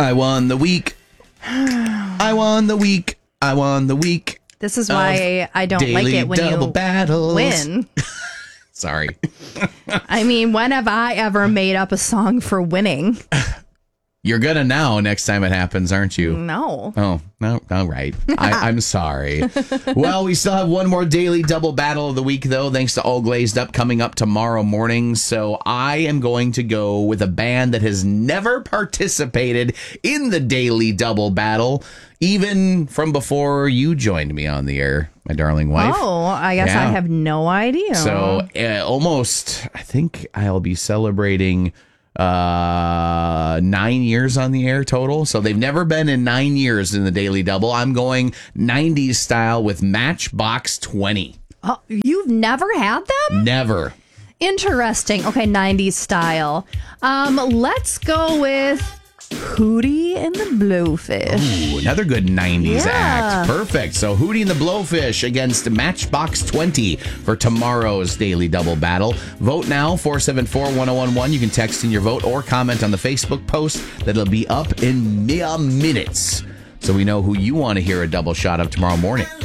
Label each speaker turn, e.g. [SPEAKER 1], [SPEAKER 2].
[SPEAKER 1] I won the week. I won the week. I won the week.
[SPEAKER 2] This is why I don't like it when you win.
[SPEAKER 1] Sorry.
[SPEAKER 2] I mean, when have I ever made up a song for winning?
[SPEAKER 1] You're gonna now next time it happens, aren't you?
[SPEAKER 2] No.
[SPEAKER 1] Oh, no. All right. I'm sorry. Well, we still have one more daily double battle of the week, though, thanks to All Glazed Up coming up tomorrow morning. So I am going to go with a band that has never participated in the daily double battle, even from before you joined me on the air, my darling wife.
[SPEAKER 2] Oh, I guess I have no idea.
[SPEAKER 1] So almost, I think I'll be celebrating 9 years on the air total. So they've never been in 9 years in the Daily Double. I'm going 90s style with Matchbox 20.
[SPEAKER 2] Oh, you've never had them?
[SPEAKER 1] Never.
[SPEAKER 2] Interesting. Okay, 90s style. Let's go with Hootie and the Blowfish.
[SPEAKER 1] Ooh, another good 90s act. Perfect. So Hootie and the Blowfish against Matchbox 20 for tomorrow's Daily Double Battle. Vote now, 474-1011. You can text in your vote or comment on the Facebook post that'll be up in minutes. So we know who you want to hear a double shot of tomorrow morning.